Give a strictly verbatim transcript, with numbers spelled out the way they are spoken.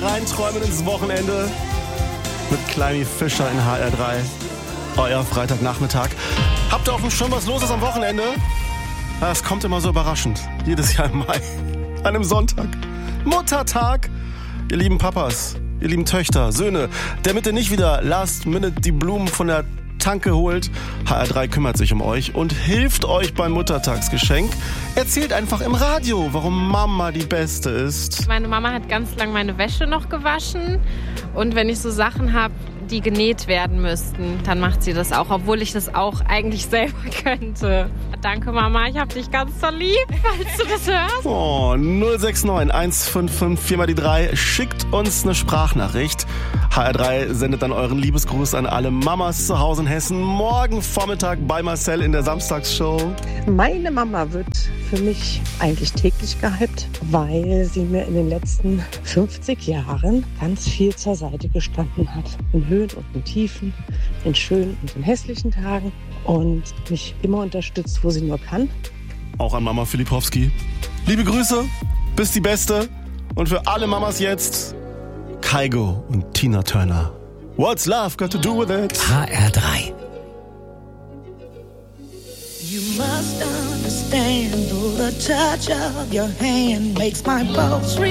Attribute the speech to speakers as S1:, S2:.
S1: reinträumen ins Wochenende mit Kleini Fischer in H R drei. Euer Freitagnachmittag. Habt ihr auch schon was los ist am Wochenende? Ja, es kommt immer so überraschend. Jedes Jahr im Mai. An einem Sonntag. Muttertag. Ihr lieben Papas, ihr lieben Töchter, Söhne, damit ihr nicht wieder last minute die Blumen von der Tanke holt. H R drei kümmert sich um euch und hilft euch beim Muttertagsgeschenk. Erzählt einfach im Radio, warum Mama die Beste ist.
S2: Meine Mama hat ganz lang meine Wäsche noch gewaschen. Und wenn ich so Sachen habe, die genäht werden müssten, dann macht sie das auch, obwohl ich das auch eigentlich selber könnte. Danke Mama, ich hab dich ganz so lieb, falls du das hörst.
S1: Oh, null sechs neun eins fünf fünf vier mal die drei. Schickt uns eine Sprachnachricht. H R drei sendet dann euren Liebesgruß an alle Mamas zu Hause in Hessen. Morgen Vormittag bei Marcel in der Samstagsshow.
S3: Meine Mama wird für mich eigentlich täglich gehypt, weil sie mir in den letzten fünfzig Jahren ganz viel zur Seite gestanden hat. In Höhen und in Tiefen, in schönen und in hässlichen Tagen und mich immer unterstützt, wo sie nur kann.
S1: Auch an Mama Filipowski. Liebe Grüße, bist die Beste. Und für alle Mamas jetzt Kygo und Tina Turner. What's love got to do with it?
S4: H R drei.
S5: You must understand, though the touch of your hand makes my pulse